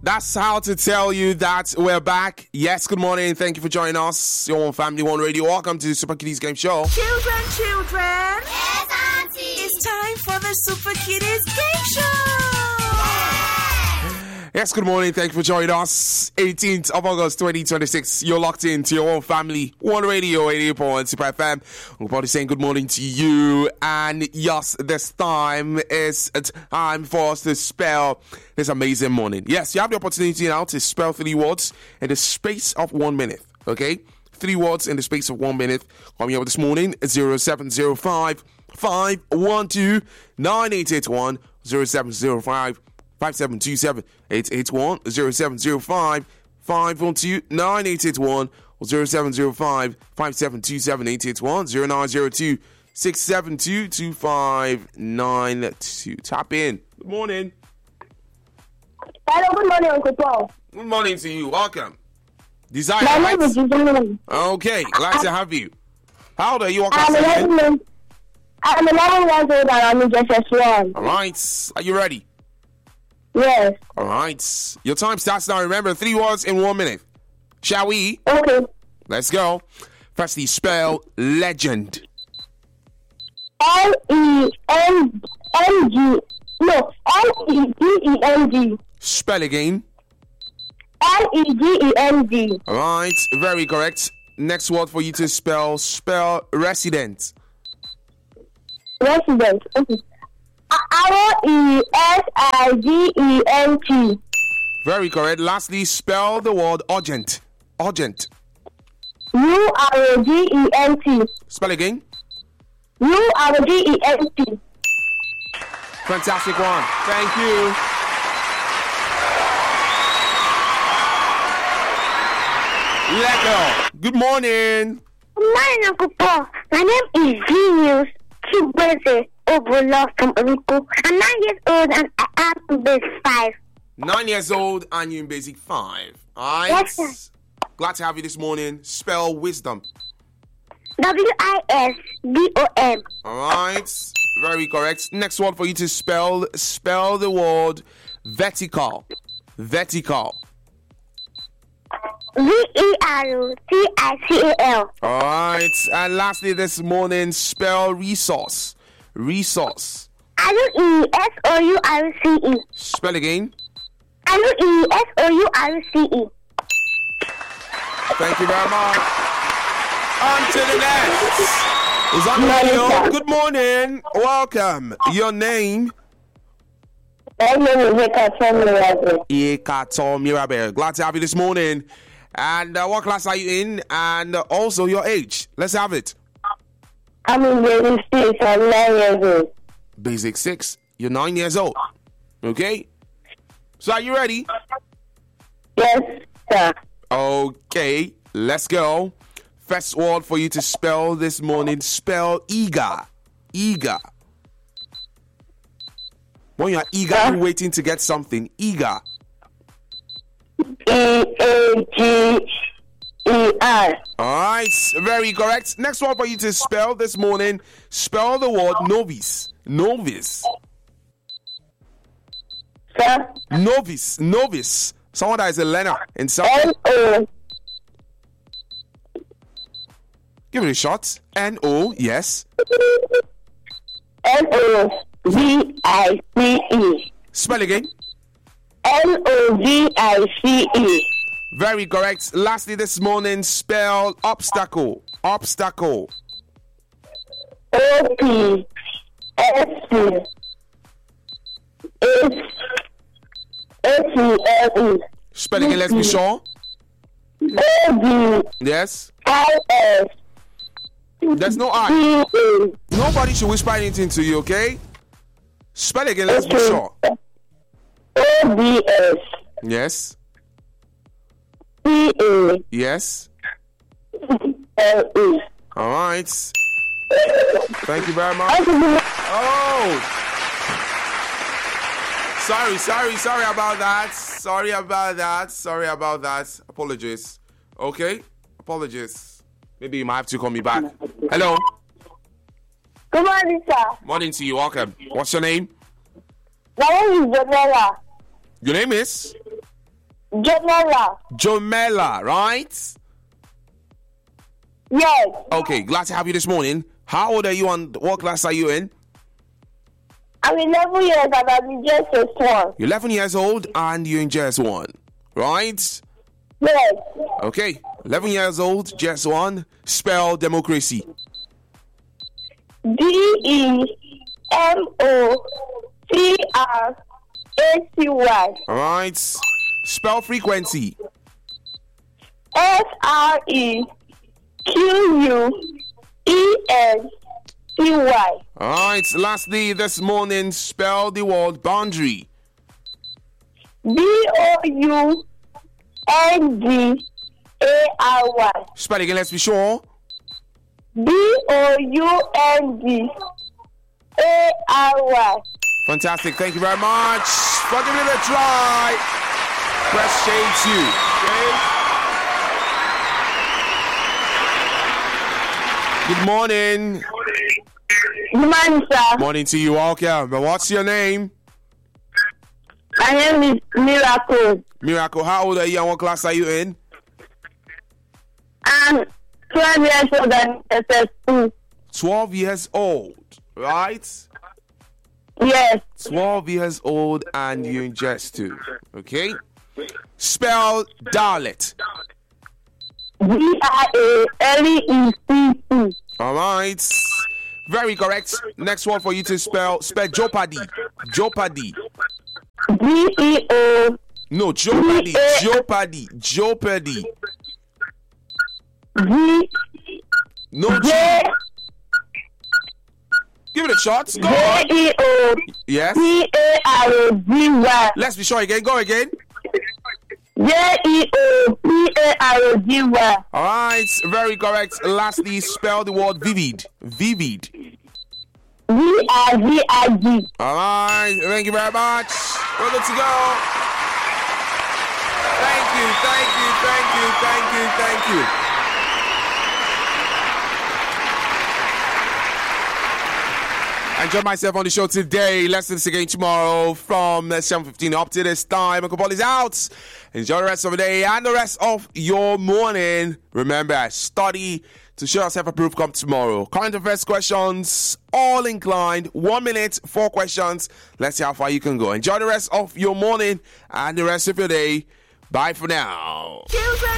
That's how to tell you that we're back. Yes, good morning. Thank you for joining us. Your One Family, One Radio. Welcome to the Super Kiddies Game Show. Children. Yes, Auntie. It's time for the Super Kiddies Game Show. Yes, good morning. Thank you for joining us. 18th of August 2026. You're locked into Your One Family, One Radio, 88.1 Super FM. We're probably saying good morning to you. And yes, this time is time for us to spell this amazing morning. Yes, you have the opportunity now to spell 3 words in the space of 1 minute. Okay? 3 words in the space of 1 minute. Coming up this morning, 0705 512 9881 0705 5727 881 0705 512 9881 0705 5727 881 0902 672 2592. Tap in. Good morning. Hello, good morning, Uncle Paul. Good morning to you. Welcome. Desire. My name is Desire. Okay, glad to have you. How old are you? I'm 11 years old and I'm in JS1. All right. Are you ready? Yes. All right. Your time starts now. Remember, 3 words in 1 minute. Shall we? Okay. Let's go. Firstly, spell legend. L-E-N-G. No, L-E-G-E-N-G. Spell again. L-E-G-E-N-G. All right. Very correct. Next word for you to spell. Spell resident. Resident. Okay. R-E-S-I-D-E-N-T. Very correct. Lastly, spell the word urgent. Urgent. U-R-O-G-E-N-T. Spell again. U-R-O-G-E-N-T. Fantastic one. Thank you. Let go. Good morning. Good morning, Uncle Paul. My name is Genius Chibweze Obolo from Oriko. I'm 9 years old and I am in basic 5. 9 years old and you're in basic 5. All right. Yes, sir. Glad to have you this morning. Spell wisdom. W-I-S-D-O-M. All right. Very correct. Next word for you to spell. Spell the word vertical. Vertical. V-E-R-O-T-I-C-A-L. All right. And lastly this morning, spell resource. Resource. R-U-E-S-O-U-R-C-E. Spell again. R-U-E-S-O-U-R-C-E. Thank you very much. On to the next. Is on the radio. Good morning. Welcome. Your name? My name is Ekatom Mirabel. Ekatom Mirabel. Glad to have you this morning. And what class are you in? And also your age. Let's have it. I'm in basic 6. I'm 9 years old. Basic 6. You're 9 years old. Okay? So are you ready? Yes, sir. Okay. Let's go. First word for you to spell this morning. Spell eager. Eager. When you are eagerly waiting to get something. Eager. E-A-G-E-R. Alright, very correct. Next one for you to spell this morning. Spell the word novice. Novice. Sir? Novice. Novice. Someone that is a learner in something. N-O. Give it a shot. N-O, yes. N-O-V-I-C-E. Spell again. N-O-V-I-C-E. Very correct. Lastly this morning, spell obstacle. Obstacle. O-P-S-T-A-C-L-E. Spell again, let's be sure. O-B-I-S. Yes. There's no I. C-E. Nobody should whisper anything to you, okay? Spell again, let's be sure. O-B-S. Yes. C-E. Yes. L-E. All right. Thank you very much. Oh. Sorry about that. Apologies. Okay? Apologies. Maybe you might have to call me back. Hello. Good morning, sir. Morning to you. Welcome. What's your name? My name is Jamila. Your name is? Jomela, right? Yes. Okay, glad to have you this morning. How old are you and what class are you in? I'm 11 years and I'm in JS1. You're 11 years old and you're in JS1, right? Yes. Okay, 11 years old, JS1. Spell democracy. DEMOCRACY. Alright. Spell frequency. FREQUENCY. Alright, lastly, this morning, spell the word boundary. BOUNDARY. Spell again, let's be sure. BOUNDARY. Fantastic, thank you very much for giving it a try. Press shade 2. Okay. Good morning. Good morning, sir. Morning to you, okay. But what's your name? My name is Miracle. Miracle, how old are you and what class are you in? I'm 12 years old and SS2. 12 years old, right? Yes. 12 years old and you're in JS2. Okay? Spell Dalet. DIALECT. Alright. Very correct. Next one for you to spell Jeopardy. Jeopardy. GEO. No, Jeopardy. Jeopardy. Jeopardy. No G. Give it a shot. Go on. GEO. Yes. PAROGY. Let's be sure again. Go again. GEO. PAROGY. Alright. Very correct. Lastly, spell the word vivid. Vivid. VIVID. Alright. Thank you very much. We're good to go. Thank you. Thank you. Thank you. Thank you. Thank you. I enjoyed myself on the show today. Let's do this again tomorrow from 7:15 up to this time. Uncle Paul is out. Enjoy the rest of the day and the rest of your morning. Remember, study to show yourself approved come tomorrow. Current affairs questions, all inclined. 1 minute, 4 questions. Let's see how far you can go. Enjoy the rest of your morning and the rest of your day. Bye for now. Children